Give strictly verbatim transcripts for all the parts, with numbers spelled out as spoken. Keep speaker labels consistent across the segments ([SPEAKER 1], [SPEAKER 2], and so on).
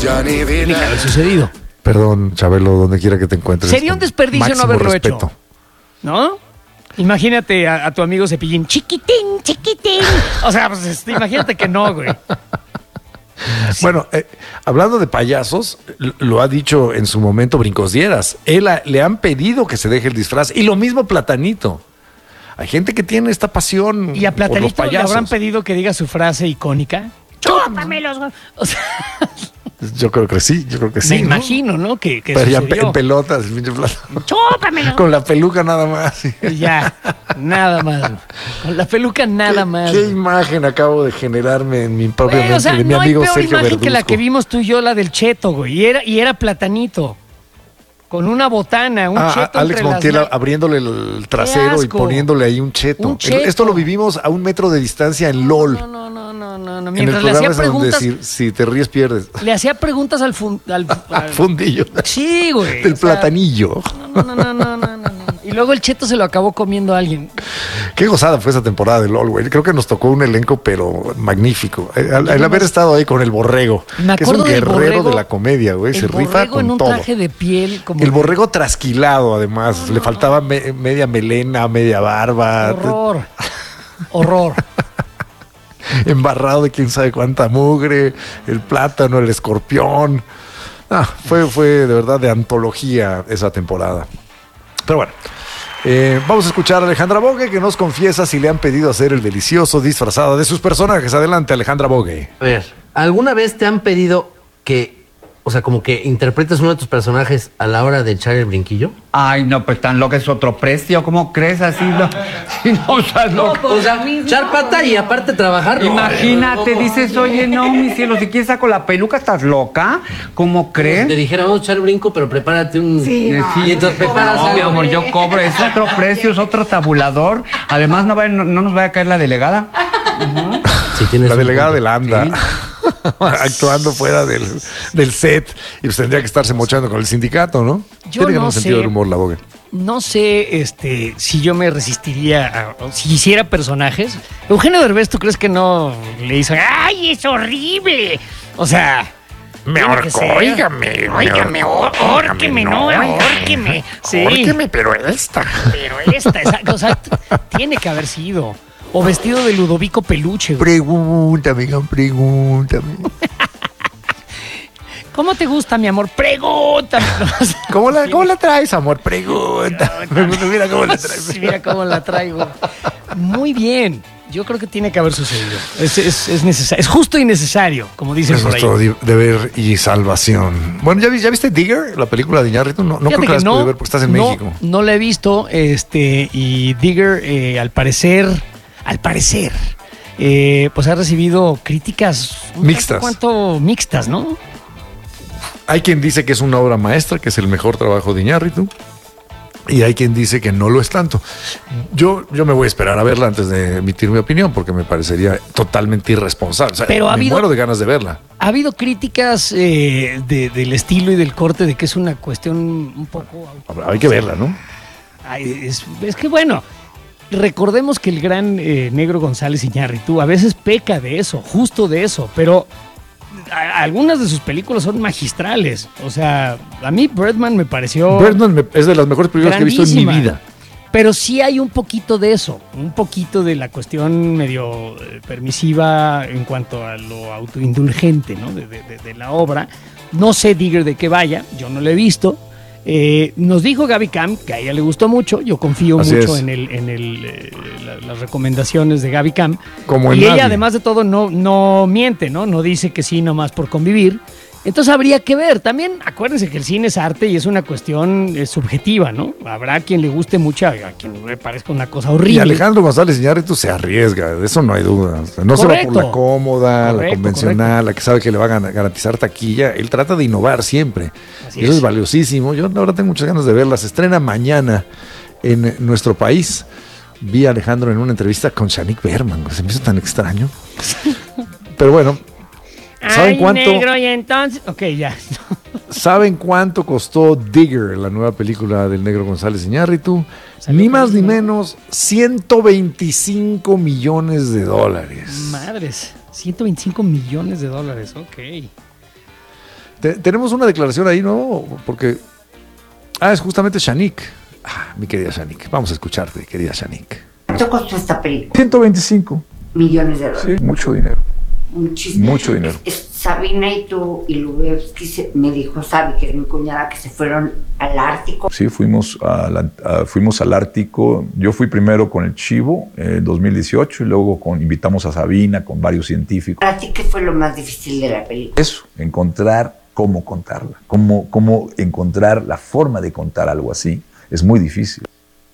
[SPEAKER 1] Tiene que haber sucedido.
[SPEAKER 2] Perdón, Chabelo, donde quiera que te encuentres.
[SPEAKER 1] Sería un desperdicio no haberlo
[SPEAKER 2] respeto.
[SPEAKER 1] hecho. ¿No? Imagínate a, a tu amigo Cepillín, chiquitín, chiquitín. O sea, pues, este, imagínate que no, güey. Sí.
[SPEAKER 2] Bueno, eh, hablando de payasos, lo ha dicho en su momento Brincos Dieras. Él a, le han pedido que se deje el disfraz. Y lo mismo Platanito. Hay gente que tiene esta pasión.
[SPEAKER 1] ¿Y a
[SPEAKER 2] por los
[SPEAKER 1] Platanito le
[SPEAKER 2] payasos.
[SPEAKER 1] habrán pedido que diga su frase icónica? ¡Chúpame los huevos! O sea,
[SPEAKER 2] yo creo que sí, yo creo que sí.
[SPEAKER 1] me
[SPEAKER 2] ¿no?
[SPEAKER 1] imagino, ¿no? Que, que
[SPEAKER 2] Pero ya en,
[SPEAKER 1] sucedió.
[SPEAKER 2] en pelotas, el pinche Platano.
[SPEAKER 1] ¡Chúpame los
[SPEAKER 2] Con la peluca nada más. Sí.
[SPEAKER 1] Ya, nada más. Con la peluca nada
[SPEAKER 2] ¿Qué,
[SPEAKER 1] más.
[SPEAKER 2] ¿Qué imagen acabo de generarme en mi propia
[SPEAKER 1] Güey,
[SPEAKER 2] mente
[SPEAKER 1] o sea,
[SPEAKER 2] de mi
[SPEAKER 1] no hay
[SPEAKER 2] amigo
[SPEAKER 1] peor
[SPEAKER 2] Sergio
[SPEAKER 1] imagen
[SPEAKER 2] Verduzco?
[SPEAKER 1] que la que vimos tú y yo, la del Cheto, güey. Y era, y era Platanito. Con una botana, un
[SPEAKER 2] Ah,
[SPEAKER 1] cheto
[SPEAKER 2] Alex
[SPEAKER 1] entre
[SPEAKER 2] Montiel
[SPEAKER 1] las...
[SPEAKER 2] abriéndole el trasero y
[SPEAKER 1] asco.
[SPEAKER 2] poniéndole ahí un cheto.
[SPEAKER 1] Un cheto.
[SPEAKER 2] Esto lo vivimos a un metro de distancia en LOL.
[SPEAKER 1] No, no, no, no, no, no.
[SPEAKER 2] En el
[SPEAKER 1] Mientras le
[SPEAKER 2] programa
[SPEAKER 1] hacía
[SPEAKER 2] es donde
[SPEAKER 1] preguntas,
[SPEAKER 2] si, si te ríes pierdes.
[SPEAKER 1] le hacía preguntas al, fun- al, al-
[SPEAKER 2] Fundillo.
[SPEAKER 1] Sí, güey.
[SPEAKER 2] Del
[SPEAKER 1] o sea,
[SPEAKER 2] platanillo.
[SPEAKER 1] No, no, no, no, no, no, no. Y luego el cheto se lo acabó comiendo a alguien.
[SPEAKER 2] Qué gozada fue esa temporada de LOL, güey. Creo que nos tocó un elenco, pero magnífico. El, el haber estado ahí con el borrego,
[SPEAKER 1] Me
[SPEAKER 2] que es un
[SPEAKER 1] acuerdo del
[SPEAKER 2] guerrero
[SPEAKER 1] borrego,
[SPEAKER 2] de la comedia, güey. Se
[SPEAKER 1] El
[SPEAKER 2] rifa
[SPEAKER 1] borrego
[SPEAKER 2] con
[SPEAKER 1] en un
[SPEAKER 2] todo.
[SPEAKER 1] traje de piel. Como
[SPEAKER 2] El
[SPEAKER 1] de-
[SPEAKER 2] borrego trasquilado, además. Le faltaba me- media melena, media barba.
[SPEAKER 1] Horror. Horror.
[SPEAKER 2] Embarrado de quién sabe cuánta mugre. El plátano, el escorpión. Ah, fue, fue de verdad de antología esa temporada. Pero bueno. Eh, vamos a escuchar a Alejandra Bogue, que nos confiesa si le han pedido hacer el delicioso disfrazado de sus personajes. Adelante, Alejandra Bogue.
[SPEAKER 3] A ver, ¿alguna vez te han pedido que, o sea, como que interpretes uno de tus personajes a la hora de echar el brinquillo?
[SPEAKER 4] Ay, no, pues tan loco es otro precio. ¿Cómo crees así? No, si no, o sea, no.
[SPEAKER 3] O sea, echar pata y aparte trabajar.
[SPEAKER 4] Imagínate, dices, oye, no, mi cielo, si quieres saco la peluca, ¿estás loca? ¿Cómo
[SPEAKER 3] Te
[SPEAKER 4] crees?
[SPEAKER 3] dijera, vamos a echar brinco, pero prepárate un...
[SPEAKER 4] Sí,
[SPEAKER 3] Y entonces preparas
[SPEAKER 4] no, mi
[SPEAKER 3] algo.
[SPEAKER 4] amor, yo cobro, es otro precio, es otro tabulador. Además, no, va- no, no nos vaya a caer la delegada.
[SPEAKER 3] Sí, tienes
[SPEAKER 2] La
[SPEAKER 3] un
[SPEAKER 2] delegada
[SPEAKER 3] punto.
[SPEAKER 2] de la ANDA.
[SPEAKER 4] Sí.
[SPEAKER 2] Actuando fuera del, del set. Y pues tendría que estarse mochando con el sindicato, ¿no?
[SPEAKER 1] Yo
[SPEAKER 2] Tiene que
[SPEAKER 1] no
[SPEAKER 2] un sentido
[SPEAKER 1] sé.
[SPEAKER 2] del humor la Bogue.
[SPEAKER 1] No sé este, si yo me resistiría a, o si hiciera personajes. Eugenio Derbez, ¿tú crees que no le hizo? ¡Ay, es horrible! O sea...
[SPEAKER 2] Me
[SPEAKER 1] tiene que
[SPEAKER 2] ahorcó,
[SPEAKER 1] ser.
[SPEAKER 2] óigame,
[SPEAKER 1] Óigame, ó- órqueme, no, órqueme. Sí,
[SPEAKER 2] Órqueme, pero esta.
[SPEAKER 1] pero esta, esa, o sea, t- tiene que haber sido. O vestido de Ludovico Peluche, güey.
[SPEAKER 2] Pregúntame, Gan, pregúntame.
[SPEAKER 1] ¿Cómo te gusta, mi amor? Pregúntame. O sea,
[SPEAKER 2] ¿Cómo la, ¿Cómo la traes, amor? Pregunta. Mira cómo la traes.
[SPEAKER 1] sí, mira cómo la traigo. Muy bien. Yo creo que tiene que haber sucedido. Es, es, es necesario. Es justo y necesario, como dicen
[SPEAKER 2] Es
[SPEAKER 1] por ahí.
[SPEAKER 2] nuestro di- deber y salvación. Bueno, ¿ya, vi- ya viste Digger, la película de Iñárritu? No, no creo
[SPEAKER 1] Fíjate
[SPEAKER 2] que la has
[SPEAKER 1] no,
[SPEAKER 2] podido ver porque estás en
[SPEAKER 1] no,
[SPEAKER 2] México.
[SPEAKER 1] No la he visto, este, y Digger, eh, al parecer, al parecer, eh, pues ha recibido críticas un
[SPEAKER 2] Mixtas.
[SPEAKER 1] tanto cuanto mixtas, ¿no?
[SPEAKER 2] Hay quien dice que es una obra maestra, que es el mejor trabajo de Iñárritu. Y hay quien dice que no lo es tanto. Yo, yo me voy a esperar a verla antes de emitir mi opinión, porque me parecería totalmente irresponsable. O sea,
[SPEAKER 1] Pero ha
[SPEAKER 2] me
[SPEAKER 1] habido-
[SPEAKER 2] muero de ganas de verla.
[SPEAKER 1] Ha habido críticas eh, de- del estilo y del corte de que es una cuestión un poco...
[SPEAKER 2] Habrá- Hay que verla, ¿no?
[SPEAKER 1] Ay, es, es que bueno, recordemos que el gran eh, Negro González Iñárritu a veces peca de eso, justo de eso, pero a- algunas de sus películas son magistrales. O sea, a mí Birdman me pareció...
[SPEAKER 2] Birdman me- es de las mejores películas que he visto en mi
[SPEAKER 1] grandísima.
[SPEAKER 2] vida.
[SPEAKER 1] Pero sí hay un poquito de eso, un poquito de la cuestión medio eh, permisiva en cuanto a lo autoindulgente, ¿no? de, de- de- de la obra. No sé Digger de qué vaya, yo no lo he visto. Eh, nos dijo Gaby Cam que a ella le gustó mucho, yo confío
[SPEAKER 2] Así
[SPEAKER 1] mucho
[SPEAKER 2] es.
[SPEAKER 1] en, el, en el, eh, la- las recomendaciones de Gaby Cam.
[SPEAKER 2] Como en
[SPEAKER 1] y ella
[SPEAKER 2] nadie.
[SPEAKER 1] además de todo no, no miente, ¿no? No dice que sí nomás por convivir. Entonces habría que ver. También acuérdense que el cine es arte y es una cuestión eh, subjetiva, ¿no? Habrá quien le guste mucho, a quien le parezca una cosa
[SPEAKER 2] Y
[SPEAKER 1] horrible.
[SPEAKER 2] Alejandro González Iñárritu se arriesga, de eso no hay duda. O sea, no se va por
[SPEAKER 1] Correcto.
[SPEAKER 2] la cómoda, la
[SPEAKER 1] Correcto,
[SPEAKER 2] convencional, la que sabe que le va a gan- garantizar taquilla. Él trata de innovar siempre.
[SPEAKER 1] Así
[SPEAKER 2] y eso es.
[SPEAKER 1] es.
[SPEAKER 2] valiosísimo. Yo ahora tengo muchas ganas de verla. Se estrena mañana en nuestro país. Vi a Alejandro en una entrevista con Shanique Berman. Se me hizo tan extraño. Pero bueno, ¿saben
[SPEAKER 1] Ay,
[SPEAKER 2] cuánto?
[SPEAKER 1] negro, y entonces... Ok, ya.
[SPEAKER 2] ¿Saben cuánto costó Digger, la nueva película del Negro González Iñárritu?
[SPEAKER 1] Salió
[SPEAKER 2] Ni más ni
[SPEAKER 1] carísimo.
[SPEAKER 2] menos, ciento veinticinco millones de dólares.
[SPEAKER 1] Madres, ciento veinticinco millones de dólares, ok.
[SPEAKER 2] Te- tenemos una declaración ahí, ¿no? Porque. Ah, es justamente Shanik. Ah, mi querida Shanik. Vamos a escucharte, querida Shanik.
[SPEAKER 5] ¿Cuánto costó esta película?
[SPEAKER 6] ciento veinticinco.
[SPEAKER 5] Millones de dólares.
[SPEAKER 6] Sí, mucho dinero.
[SPEAKER 5] Muchísimo.
[SPEAKER 6] Mucho dinero.
[SPEAKER 5] Es- es- Sabina y tú y Lubevsky se- me dijo Sabi, que es mi cuñada, que se fueron al Ártico.
[SPEAKER 6] Sí, fuimos, a la- a- fuimos al Ártico. Yo fui primero con el Chivo en dos mil dieciocho y luego con, invitamos a Sabina con varios científicos.
[SPEAKER 5] ¿Para ti qué fue lo más difícil de la película?
[SPEAKER 6] Eso, encontrar cómo contarla, cómo, cómo encontrar la forma de contar algo así. Es muy difícil.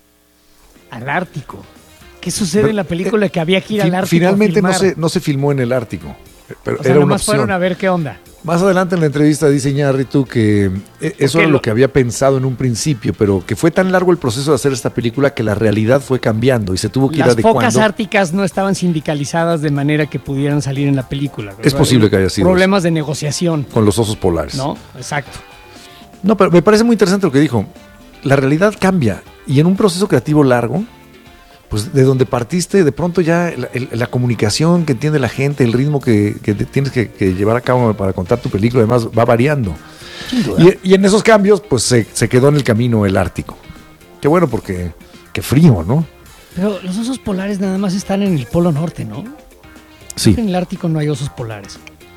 [SPEAKER 1] Al Ártico. ¿Qué sucede en la película que había que ir al
[SPEAKER 2] Fin-
[SPEAKER 1] Ártico?
[SPEAKER 2] Finalmente
[SPEAKER 1] a
[SPEAKER 2] no
[SPEAKER 1] filmar?
[SPEAKER 2] se, no se filmó en el Ártico. Pero
[SPEAKER 1] O sea,
[SPEAKER 2] era una
[SPEAKER 1] nomás
[SPEAKER 2] opción.
[SPEAKER 1] fueron a ver qué onda.
[SPEAKER 2] Más adelante en la entrevista dice Iñárritu que eh, eso
[SPEAKER 1] Ok,
[SPEAKER 2] era
[SPEAKER 1] lo-
[SPEAKER 2] lo que había pensado en un principio, pero que fue tan largo el proceso de hacer esta película que la realidad fue cambiando y se tuvo que ir
[SPEAKER 1] Las focas
[SPEAKER 2] adecuando.
[SPEAKER 1] árticas no estaban sindicalizadas de manera que pudieran salir en la película.
[SPEAKER 2] Es posible que haya sido
[SPEAKER 1] Problemas de negociación,
[SPEAKER 2] Con los osos polares.
[SPEAKER 1] ¿no? Exacto.
[SPEAKER 2] No, pero me parece muy interesante lo que dijo. La realidad cambia y en un proceso creativo largo, pues de donde partiste, de pronto ya la, el- la comunicación que entiende la gente, el ritmo que, que te tienes que, que llevar a cabo para contar tu película, además va variando. Y, y en esos cambios, pues se, se quedó en el camino el Ártico. Qué bueno porque, qué frío, ¿no?
[SPEAKER 1] Pero los osos polares nada más están en el Polo Norte, ¿no?
[SPEAKER 2] Sí.
[SPEAKER 1] En el Ártico no hay osos polares.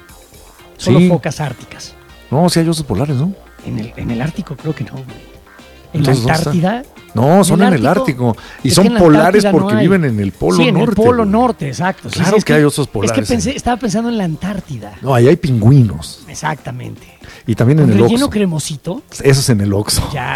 [SPEAKER 1] Solo
[SPEAKER 2] Sí.
[SPEAKER 1] focas árticas.
[SPEAKER 2] No, sí hay osos polares, ¿no?
[SPEAKER 1] En el, en el Ártico creo que no, güey. En
[SPEAKER 2] Entonces,
[SPEAKER 1] la
[SPEAKER 2] ¿dónde está?
[SPEAKER 1] Antártida.
[SPEAKER 2] No, son en el Ártico. Y
[SPEAKER 1] Es
[SPEAKER 2] son
[SPEAKER 1] que en la
[SPEAKER 2] polares
[SPEAKER 1] Antártida no
[SPEAKER 2] porque
[SPEAKER 1] hay.
[SPEAKER 2] viven en el Polo
[SPEAKER 1] sí, en
[SPEAKER 2] Norte.
[SPEAKER 1] el Polo
[SPEAKER 2] güey.
[SPEAKER 1] Norte, exacto. Sí,
[SPEAKER 2] Claro
[SPEAKER 1] sí, es
[SPEAKER 2] que hay osos polares
[SPEAKER 1] Es que pensé,
[SPEAKER 2] en-
[SPEAKER 1] estaba pensando en la Antártida.
[SPEAKER 2] No, ahí hay pingüinos.
[SPEAKER 1] Exactamente.
[SPEAKER 2] Y también en
[SPEAKER 1] Con
[SPEAKER 2] el
[SPEAKER 1] relleno
[SPEAKER 2] Oxxo.
[SPEAKER 1] cremosito.
[SPEAKER 2] Eso es en el Oxxo.
[SPEAKER 1] Ya.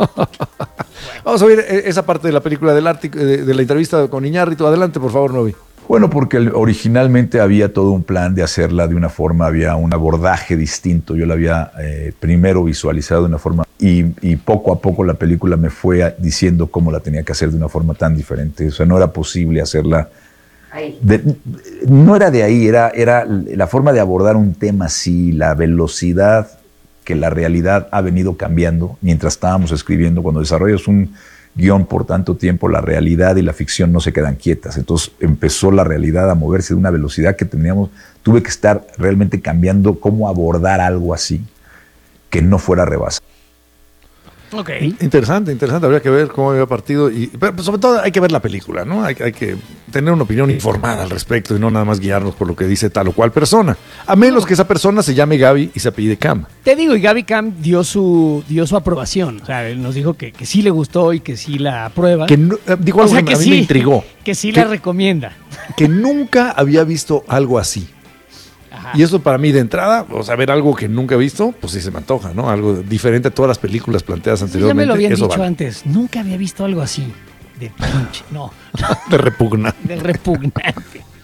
[SPEAKER 2] Vamos a ver eh, esa parte de la película del Ártico, de, de la entrevista con Iñárritu. Adelante, por favor, Novi.
[SPEAKER 6] Bueno, porque el- originalmente había todo un plan de hacerla de una forma, había un abordaje distinto. Yo la había eh, primero visualizado de una forma y, y poco a poco la película me fue a- diciendo cómo la tenía que hacer de una forma tan diferente. O sea, no era posible hacerla.
[SPEAKER 5] Ahí.
[SPEAKER 6] de- no era de ahí, era, era la forma de abordar un tema así, la velocidad que la realidad ha venido cambiando mientras estábamos escribiendo. Cuando desarrollas un guión por tanto tiempo, la realidad y la ficción no se quedan quietas. Entonces empezó la realidad a moverse de una velocidad que teníamos, tuve que estar realmente cambiando cómo abordar algo así, que no fuera rebasado.
[SPEAKER 1] Ok.
[SPEAKER 2] Interesante, interesante. Habría que ver cómo había partido. Y, pero sobre todo hay que ver la película, ¿no? Hay, hay que tener una opinión informada al respecto y no nada más guiarnos por lo que dice tal o cual persona. A menos que esa persona se llame Gaby y se apellide Cam.
[SPEAKER 1] Te digo, y Gaby Cam dio su, dio su aprobación. O sea, él nos dijo que, que sí le gustó y que sí la aprueba.
[SPEAKER 2] Que no- eh, dijo
[SPEAKER 1] O
[SPEAKER 2] algo
[SPEAKER 1] sea,
[SPEAKER 2] que,
[SPEAKER 1] que
[SPEAKER 2] a mí
[SPEAKER 1] sí,
[SPEAKER 2] me intrigó.
[SPEAKER 1] Que sí
[SPEAKER 2] Que-
[SPEAKER 1] la recomienda.
[SPEAKER 2] Que nunca había visto algo así.
[SPEAKER 1] Ajá.
[SPEAKER 2] Y eso para mí de entrada, o sea, ver algo que nunca he visto, pues sí se me antoja, ¿no? Algo diferente a todas las películas planteadas
[SPEAKER 1] Eso ya
[SPEAKER 2] anteriormente.
[SPEAKER 1] me lo habían
[SPEAKER 2] eso
[SPEAKER 1] dicho
[SPEAKER 2] vale.
[SPEAKER 1] antes. Nunca había visto algo así. De pinche. No.
[SPEAKER 2] De repugna.
[SPEAKER 1] De repugnante.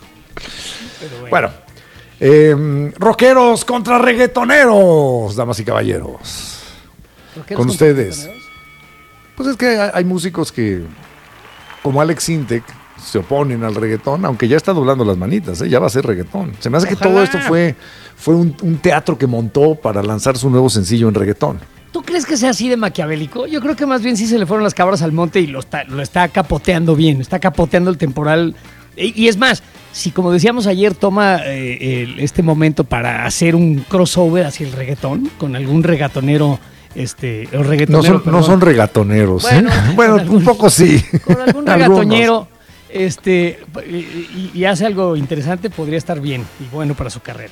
[SPEAKER 1] Pero bueno.
[SPEAKER 2] Bueno, eh, rockeros contra reggaetoneros, damas y caballeros.
[SPEAKER 1] ¿Rockeros
[SPEAKER 2] con
[SPEAKER 1] contra
[SPEAKER 2] ustedes.
[SPEAKER 1] reggaetoneros?
[SPEAKER 2] Pues es que hay, hay músicos que, como Alex Sintek, se oponen al reggaetón, aunque ya está doblando las manitas, ¿eh? Ya va a ser reggaetón. Se me hace que
[SPEAKER 1] Ojalá.
[SPEAKER 2] todo esto fue, fue un, un teatro que montó para lanzar su nuevo sencillo en reggaetón.
[SPEAKER 1] ¿Tú crees que sea así de maquiavélico? Yo creo que más bien sí se le fueron las cabras al monte y lo está, lo está capoteando bien, está capoteando el temporal. Y, y es más, si como decíamos ayer toma eh, el- este momento para hacer un crossover hacia el reggaetón, con algún reggaetonero, este, o
[SPEAKER 2] No
[SPEAKER 1] reggaetonero,
[SPEAKER 2] son, no
[SPEAKER 1] perdón,
[SPEAKER 2] son reggaetoneros. ¿eh?
[SPEAKER 1] Bueno,
[SPEAKER 2] Bueno,
[SPEAKER 1] con algún-
[SPEAKER 2] un poco sí.
[SPEAKER 1] con algún
[SPEAKER 2] Algunos.
[SPEAKER 1] reggaetonero, este, y, y hace algo interesante, podría estar bien y bueno para su carrera.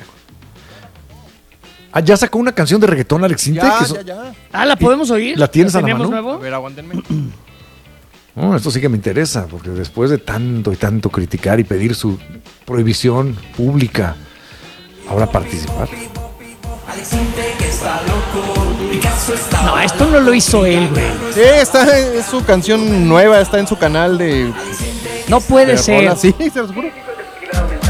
[SPEAKER 2] Ah, ya sacó una canción de reggaetón Alex Sintek.
[SPEAKER 7] Ya,
[SPEAKER 2] Eso-
[SPEAKER 7] ya, ya.
[SPEAKER 1] Ah, ¿la podemos oír?
[SPEAKER 2] ¿La tienes a la
[SPEAKER 1] tenemos
[SPEAKER 2] mano?
[SPEAKER 1] nuevo?
[SPEAKER 7] A ver, aguántenme.
[SPEAKER 2] No, esto sí que me interesa, porque después de tanto y tanto criticar y pedir su prohibición pública, ahora participar.
[SPEAKER 1] No, esto no lo hizo él, güey.
[SPEAKER 7] Sí, está, es su canción nueva, está en su canal de.
[SPEAKER 1] No puede
[SPEAKER 7] de
[SPEAKER 1] ser.
[SPEAKER 7] rolas. Sí, se los juro.